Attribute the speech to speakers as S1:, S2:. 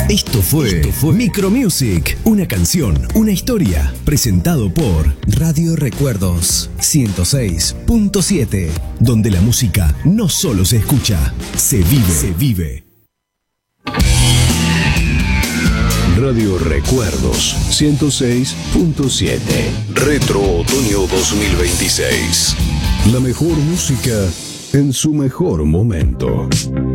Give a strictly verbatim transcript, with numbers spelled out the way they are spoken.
S1: Esto fue, Esto fue Micromusic, una canción, una historia, presentado por Radio Recuerdos ciento seis punto siete, donde la música no solo se escucha, se vive, se vive.
S2: Radio Recuerdos ciento seis punto siete. Retro Otoño dos mil veintiséis. La mejor música en su mejor momento.